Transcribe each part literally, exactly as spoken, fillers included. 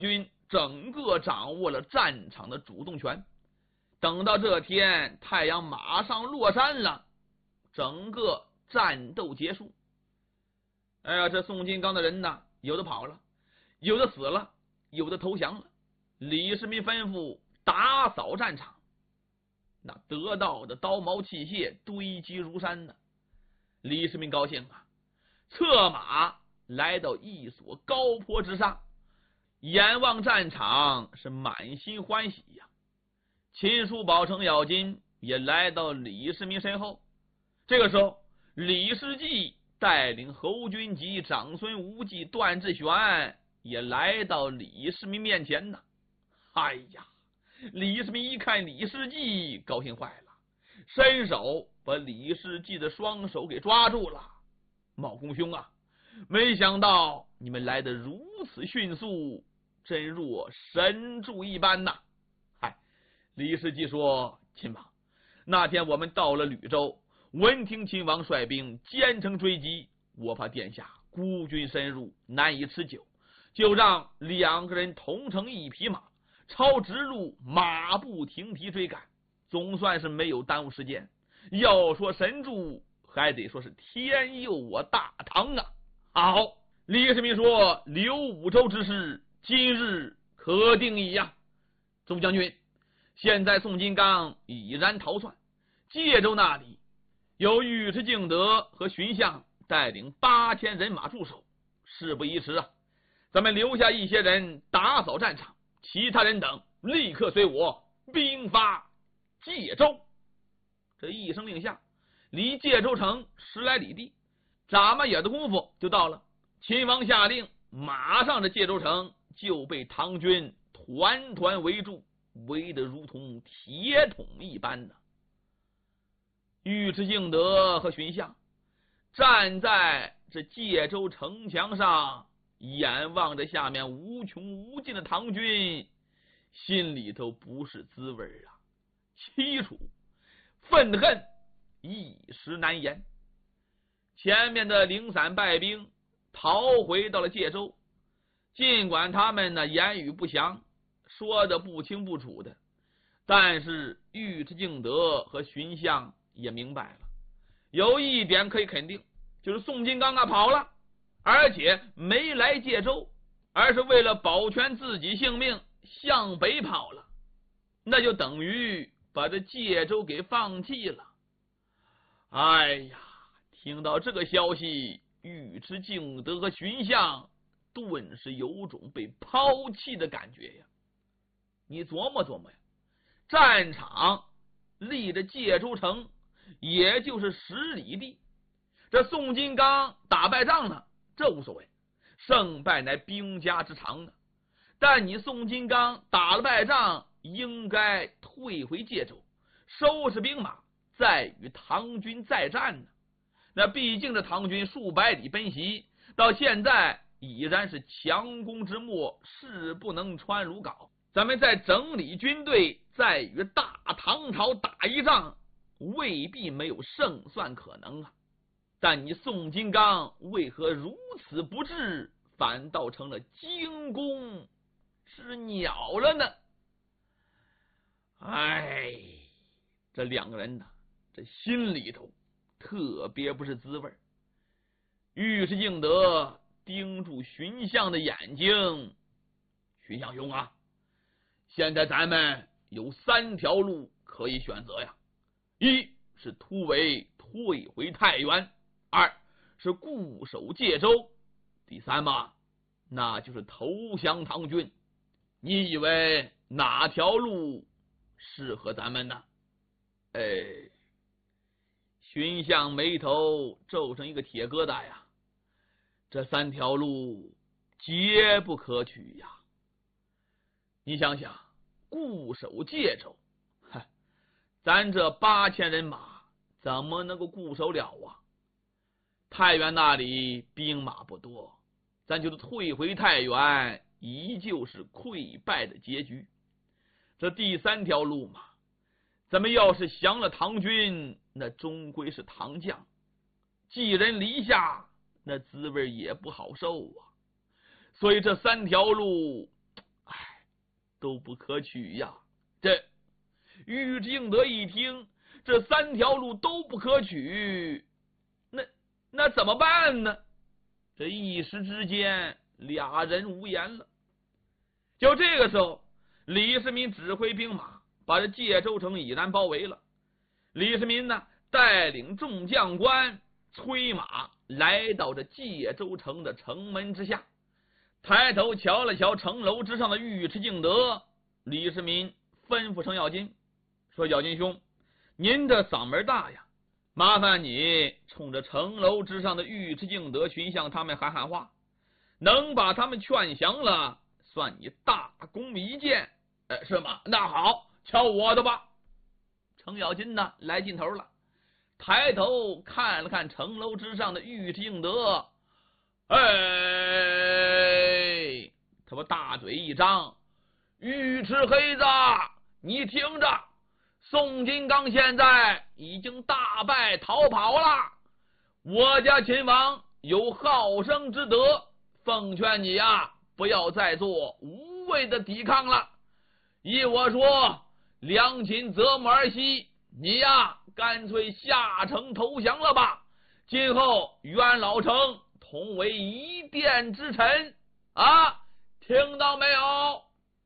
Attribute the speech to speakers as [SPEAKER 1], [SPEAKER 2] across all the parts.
[SPEAKER 1] 军整个掌握了战场的主动权。等到这天太阳马上落山了，整个战斗结束。哎呀，这宋金刚的人呢，有的跑了，有的死了，有的投降了。李世民吩咐打扫战场，那得到的刀矛器械堆积如山呢。李世民高兴啊，策马来到一所高坡之上，眼望战场，是满心欢喜呀。秦叔宝、程咬金也来到李世民身后。这个时候，李世济带领侯君集、长孙无忌、段志玄也来到李世民面前呢。哎呀，李世民一看李世济，高兴坏了，伸手把李世济的双手给抓住了。茂公兄啊，没想到你们来得如此迅速，真若神助一般呐！嗨，李世济说：“亲王，那天我们到了吕州，闻听亲王率兵兼程追击，我怕殿下孤军深入，难以持久，就让两个人同乘一匹马，朝直路马不停蹄追赶，总算是没有耽误时间。要说神助，还得说是天佑我大唐啊！”好，李世民说：“刘武周之事，今日可定矣呀！众将军，现在宋金刚已然逃窜，界州那里有尉迟敬德和荀相带领八千人马驻守，事不宜迟啊！咱们留下一些人打扫战场，其他人等立刻随我兵发界州。”这一声令下，离界州城十来里地，眨巴眼的功夫就到了。秦王下令，马上这界州城就被唐军团团围住，围得如同铁桶一般的。尉迟敬德和荀相站在这界州城墙上，眼望着下面无穷无尽的唐军，心里头不是滋味啊，凄楚愤恨一时难言。前面的零散败兵逃回到了界州，尽管他们呢言语不详，说的不清不楚的，但是尉迟敬德和荀相也明白了，有一点可以肯定，就是宋金刚啊跑了，而且没来界州，而是为了保全自己性命向北跑了，那就等于把这界州给放弃了。哎呀，听到这个消息，尉迟敬德和荀相顿时有种被抛弃的感觉呀。你琢磨琢磨呀，战场离着界州城也就是十里地，这宋金刚打败仗呢，这无所谓，胜败乃兵家之常呢。但你宋金刚打了败仗，应该退回界州，收拾兵马，再与唐军再战呢。那毕竟这唐军数百里奔袭，到现在已然是强攻之末，势不能穿鲁缟。咱们再整理军队，再与大唐朝打一仗，未必没有胜算可能啊。但你宋金刚为何如此不智，反倒成了惊弓之鸟了呢？哎，这两个人呢，这心里头特别不是滋味。尉迟敬德盯住荀相的眼睛：“荀相兄啊，现在咱们有三条路可以选择呀，一是突围退回太原，二是固守界州，第三嘛，那就是投降唐军。你以为哪条路适合咱们呢？”哎，荀相眉头皱成一个铁疙瘩呀，这三条路皆不可取呀。你想想，固守界州，嗨，咱这八千人马怎么能够固守了啊？太原那里兵马不多，咱就是退回太原，依旧是溃败的结局。这第三条路嘛，咱们要是降了唐军，那终归是唐将，寄人篱下，那滋味也不好受啊。所以这三条路， 都不可取呀。这尉迟敬德一听，这三条路都不可取，那那怎么办呢？这一时之间，俩人无言了。就这个时候，李世民指挥兵马把这界州城已然包围了。李世民呢，带领众将官催马来到这界州城的城门之下，抬头瞧了瞧城楼之上的尉迟敬德，李世民吩咐程咬金说：“咬金兄，您的嗓门大呀，麻烦你冲着城楼之上的尉迟敬德群相他们喊喊话，能把他们劝降了，算你大功一件。呃，是吗？那好，瞧我的吧。”程咬金呢，来劲头了，抬头看了看城楼之上的尉迟敬德，哎，他把大嘴一张：“尉迟黑子，你听着，宋金刚现在已经大败逃跑了，我家秦王有好生之德，奉劝你呀，不要再做无谓的抵抗了。依我说，良禽择木而栖，你呀干脆下城投降了吧，今后元老城同为一殿之臣啊，听到没有？”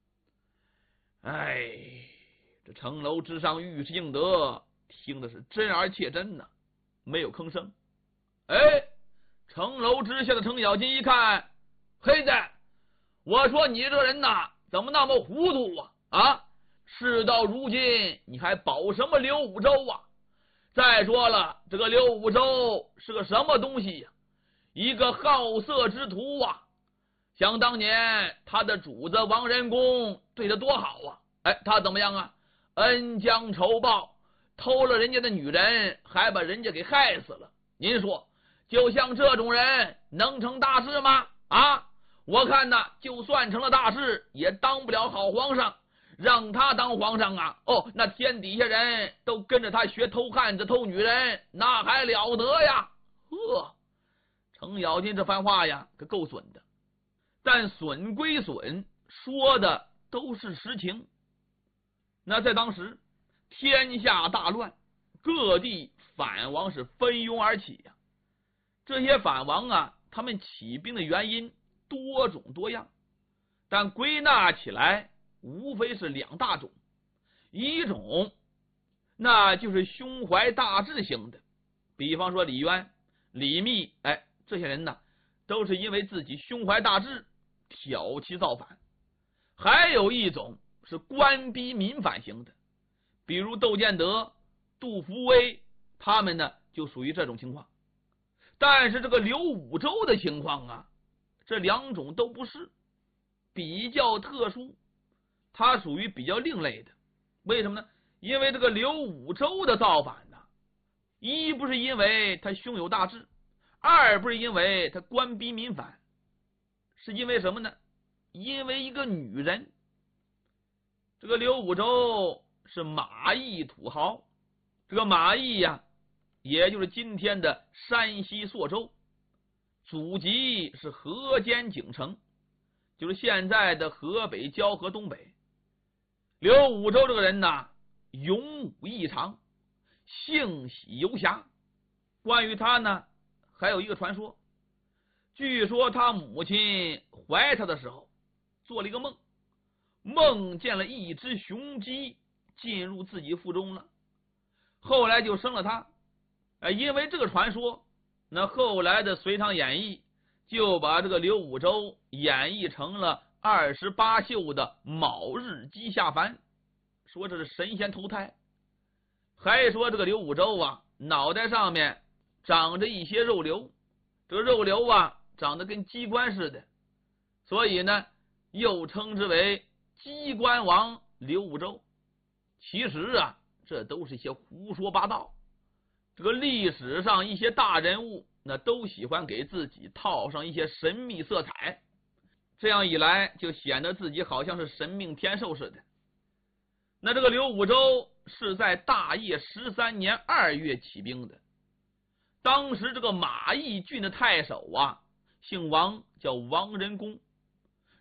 [SPEAKER 1] 哎，这城楼之上尉迟敬德听的是真而切真呐，没有吭声。哎，城楼之下的程咬金一看，黑子，我说你这人呐，怎么那么糊涂啊？啊，事到如今你还保什么刘武周啊？再说了，这个刘武周是个什么东西呀？一个好色之徒啊！想当年他的主子王仁公对他多好啊！哎，他怎么样啊？恩将仇报，偷了人家的女人，还把人家给害死了。您说，就像这种人能成大事吗？啊，我看呐，就算成了大事，也当不了好皇上。让他当皇上啊，哦，那天底下人都跟着他学偷汉子、偷女人，那还了得呀！呵，程咬金这番话呀，可够损的。但损归损，说的都是实情。那在当时，天下大乱，各地反王是蜂拥而起呀。这些反王啊，他们起兵的原因多种多样，但归纳起来，无非是两大种。一种那就是胸怀大志型的，比方说李渊、李密，哎，这些人呢，都是因为自己胸怀大志，挑起造反。还有一种是官逼民反型的，比如窦建德、杜伏威，他们呢就属于这种情况。但是这个刘武周的情况啊，这两种都不是，比较特殊，他属于比较另类的。为什么呢？因为这个刘武周的造反呢，一不是因为他胸有大志，二不是因为他官逼民反，是因为什么呢？因为一个女人。这个刘武周是马邑土豪，这个马邑呀，也就是今天的山西朔州，祖籍是河间景城，就是现在的河北蛟河东北。刘武周这个人呐，勇武异常，性喜游侠。关于他呢，还有一个传说，据说他母亲怀他的时候，做了一个梦，梦见了一只雄鸡进入自己腹中了，后来就生了他。呃，因为这个传说，那后来的《隋唐演义》就把这个刘武周演绎成了二十八宿的卯日鸡下凡，说这是神仙投胎。还说这个刘武周啊，脑袋上面长着一些肉瘤，这个肉瘤啊长得跟鸡冠似的，所以呢又称之为鸡冠王刘武周。其实啊，这都是一些胡说八道。这个历史上一些大人物，那都喜欢给自己套上一些神秘色彩，这样一来就显得自己好像是神命天寿似的。那这个刘武周是在大业十三年二月起兵的，当时这个马邑郡的太守啊，姓王，叫王仁公。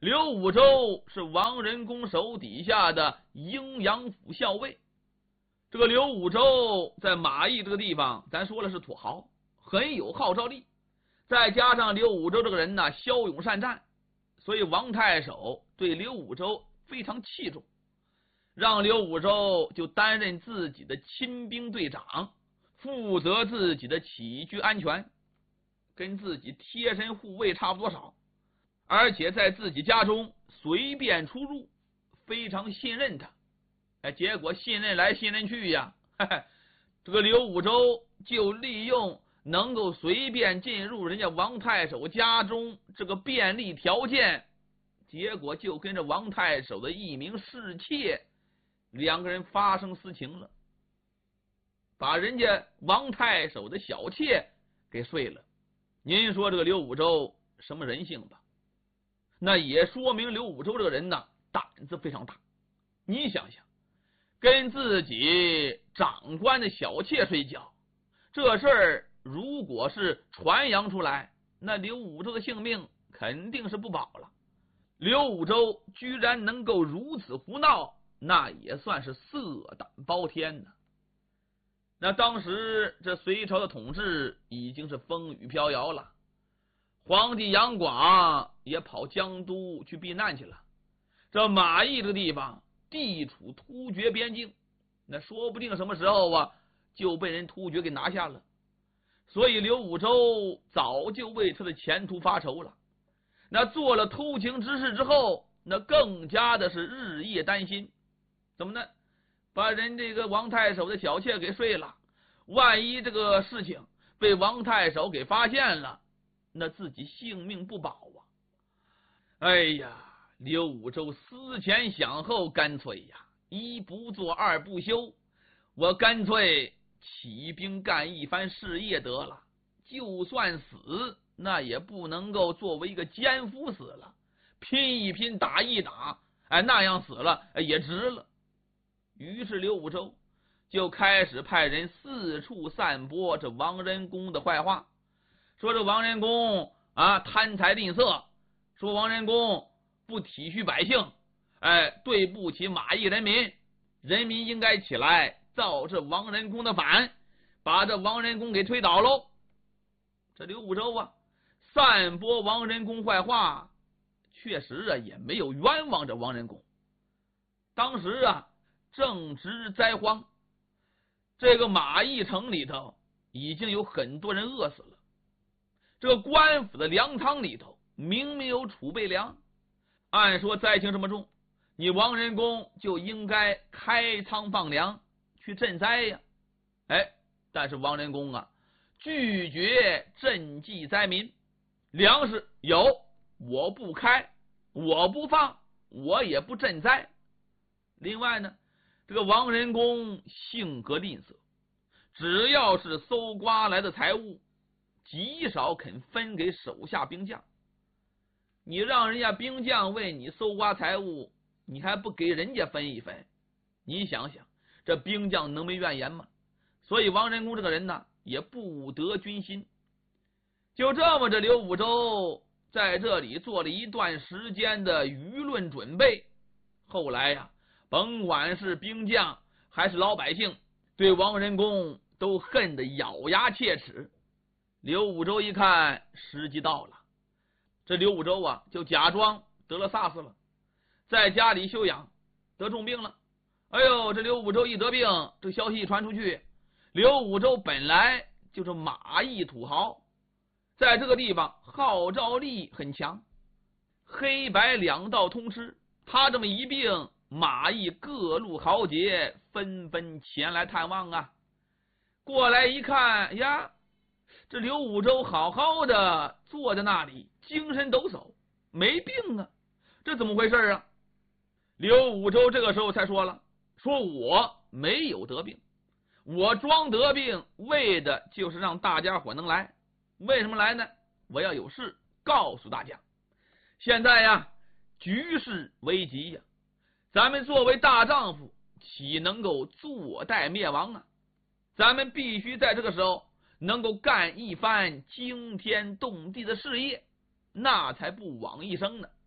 [SPEAKER 1] 刘武周是王仁公手底下的阴阳府校尉。这个刘武周在马邑这个地方，咱说了是土豪，很有号召力。再加上刘武周这个人呢，骁勇善战，所以王太守对刘武周非常器重，让刘武周就担任自己的亲兵队长，负责自己的起居安全，跟自己贴身护卫差不多少，而且在自己家中随便出入，非常信任他。哎，结果信任来信任去呀，嘿嘿，这个刘武周就利用能够随便进入人家王太守家中这个便利条件，结果就跟着王太守的一名侍妾两个人发生私情了，把人家王太守的小妾给睡了。您说这个刘武周什么人性吧？那也说明刘武周这个人呢，胆子非常大。你想想，跟自己长官的小妾睡觉，这事儿如果是传扬出来，那刘武周的性命肯定是不保了。刘武周居然能够如此胡闹，那也算是色胆包天呢。那当时这隋朝的统治已经是风雨飘摇了，皇帝杨广也跑江都去避难去了。这马邑这个地方地处突厥边境，那说不定什么时候啊就被人突厥给拿下了。所以刘武周早就为他的前途发愁了。那做了偷情之事之后，那更加的是日夜担心。怎么呢？把人这个王太守的小妾给睡了，万一这个事情被王太守给发现了，那自己性命不保啊！哎呀，刘武周思前想后，干脆呀，一不做二不休，我干脆起兵干一番事业得了，就算死，那也不能够作为一个奸夫死了，拼一拼，打一打，哎，那样死了也值了。于是刘武周就开始派人四处散播这王仁公的坏话，说这王仁公啊贪财吝啬，说王仁公不体恤百姓，哎，对不起马邑人民，人民应该起来造这王仁公的反，把这王仁公给推倒喽。这刘武周啊散播王仁公坏话，确实啊也没有冤枉这王仁公。当时啊正值灾荒，这个马邑城里头已经有很多人饿死了，这个官府的粮仓里头明明有储备粮，按说灾情这么重，你王仁公就应该开仓放粮去赈灾呀。哎，但是王仁公啊拒绝赈济灾民，粮食有，我不开，我不放，我也不赈灾。另外呢，这个王仁公性格吝啬，只要是搜刮来的财物，极少肯分给手下兵将。你让人家兵将为你搜刮财物，你还不给人家分一分，你想想这兵将能没怨言吗？所以王仁公这个人呢也不得军心。就这么着，刘武周在这里做了一段时间的舆论准备。后来呀，甭管是兵将还是老百姓，对王仁公都恨得咬牙切齿。刘武周一看时机到了，这刘武周啊就假装得了 SARS 了，在家里休养，得重病了。哎呦，这刘武周一得病，这消息一传出去，刘武周本来就是马邑土豪，在这个地方号召力很强，黑白两道通吃。他这么一病，马邑各路豪杰纷纷前来探望啊。过来一看呀，这刘武周好好的坐在那里，精神抖擞，没病啊，这怎么回事啊？刘武周这个时候才说了，说我没有得病，我装得病为的就是让大家伙能来。为什么来呢？我要有事告诉大家。现在呀局势危急呀，咱们作为大丈夫岂能够坐待灭亡啊？咱们必须在这个时候能够干一番惊天动地的事业，那才不枉一生呢。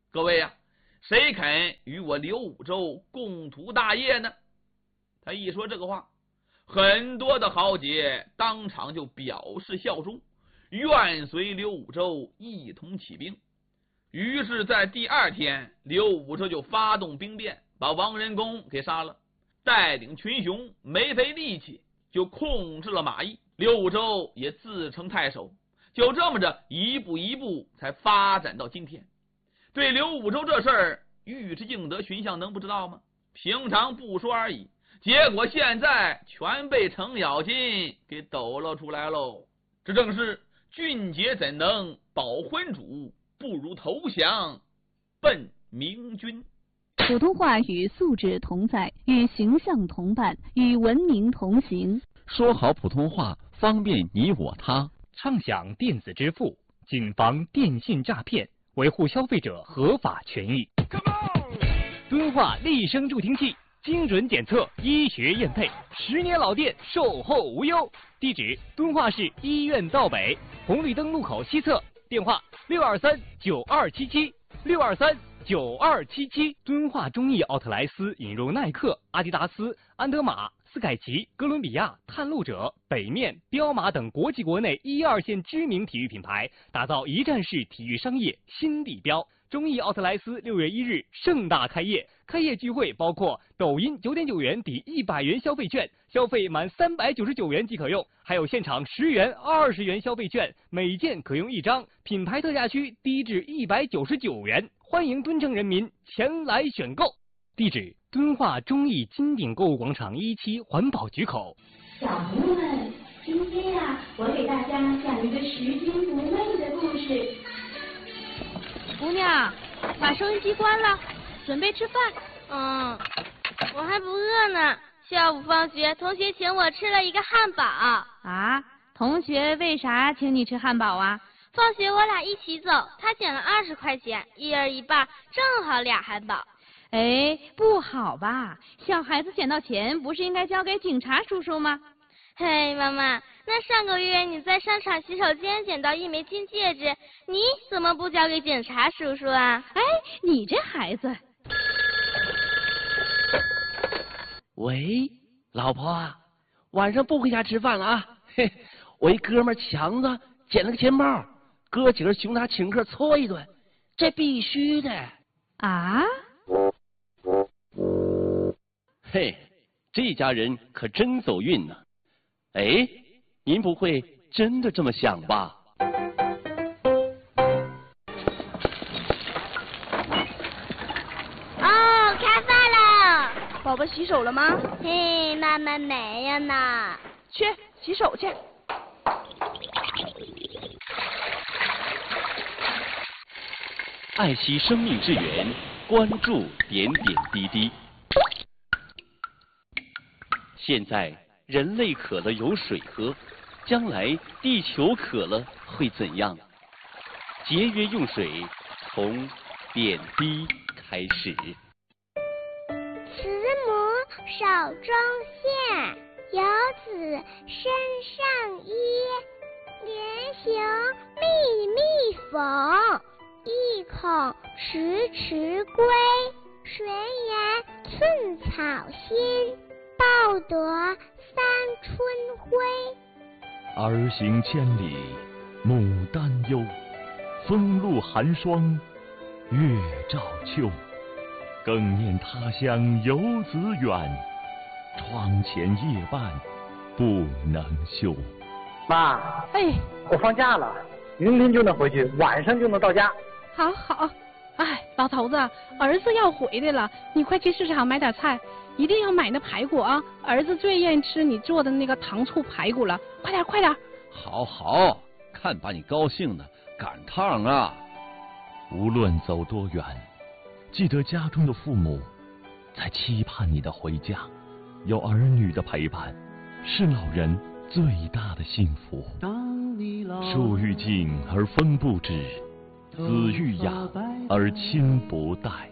[SPEAKER 1] 各位呀、啊，谁肯与我刘武周共图大业呢？他一说这个话，很多的豪杰当场就表示效忠，愿随刘武周一同起兵。于是在第二天，刘武周就发动兵变，把王仁恭给杀了，带领群雄没费力气就控制了马邑。刘武周也自称太守，就这么着一步一步才发展到今天。对刘武周这事儿，尉迟敬德、荀相能不知道吗？平常不说而已，结果现在全被程咬金给抖了出来喽。这正是俊杰怎能保昏主，不如投降奔明君。
[SPEAKER 2] 普通话与素质同在，与形象同伴，与文明同行。
[SPEAKER 3] 说好普通话，方便你我他。
[SPEAKER 4] 畅享电子支付，谨防电信诈骗，维护消费者合法权益。敦化立声助听器，精准检测，医学验配，十年老店，售后无忧。地址：敦化市医院道北红绿灯路口西侧，电话六二三九二七七六二三九二七七。敦化中艺奥特莱斯引入耐克、阿迪达斯、安德玛、斯凯奇、哥伦比亚、探路者、北面、彪马等国际国内一二线知名体育品牌，打造一站式体育商业新地标。中艺奥特莱斯六月一日盛大开业，开业聚会包括抖音九点九元抵一百元消费券，消费满三百九十九元即可用，还有现场十元、二十元消费券，每件可用一张，品牌特价区低至一百九十九元，欢迎敦城人民前来选购。地址：敦化中艺金鼎购物广场一期环保局口。
[SPEAKER 5] 小朋友们，今天呀、啊，我给大家讲一个拾金不昧的故事。
[SPEAKER 6] 姑娘，把收音机关了，准备吃饭。
[SPEAKER 7] 嗯，我还不饿呢。下午放学，同学请我吃了一个汉堡。
[SPEAKER 6] 啊？同学为啥请你吃汉堡啊？
[SPEAKER 7] 放学我俩一起走，他捡了二十块钱，一人一半，正好俩汉堡。
[SPEAKER 6] 哎，不好吧？小孩子捡到钱，不是应该交给警察叔叔吗？
[SPEAKER 7] 嘿，妈妈，那上个月你在商场洗手间捡到一枚金戒指，你怎么不交给警察叔叔啊？
[SPEAKER 6] 哎，你这孩子。
[SPEAKER 8] 喂，老婆，晚上不回家吃饭了啊？嘿，我一哥们强子捡了个钱包，哥几个熊他请客搓一顿，这必须的。
[SPEAKER 6] 啊？
[SPEAKER 3] 嘿，这家人可真走运呢。哎，您不会真的这么想吧？
[SPEAKER 7] 哦，开饭了。
[SPEAKER 6] 宝宝洗手了吗？
[SPEAKER 7] 嘿，妈妈没有呢。
[SPEAKER 6] 去洗手去。
[SPEAKER 3] 爱惜生命之源，关注点点滴滴。现在人类渴了有水喝，将来地球渴了会怎样？节约用水，从点滴开始。
[SPEAKER 9] 慈母手中线，游子身上衣。连行密密缝，意恐迟迟归。谁言寸草心，报得三春晖。
[SPEAKER 10] 儿行千里母担忧，风露寒霜月照秋。更念他乡游子远，窗前夜半不能休。
[SPEAKER 11] 妈，
[SPEAKER 6] 哎，
[SPEAKER 11] 我放假了，明天就能回去，晚上就能到家。
[SPEAKER 6] 好好。哎，老头子，儿子要回来了，你快去市场买点菜，一定要买那排骨啊！儿子最愿意吃你做的那个糖醋排骨了，快点快点！
[SPEAKER 12] 好好，看把你高兴的，赶趟啊！
[SPEAKER 10] 无论走多远，记得家中的父母在期盼你的回家，有儿女的陪伴，是老人最大的幸福。树欲静而风不止，子欲养而亲不待。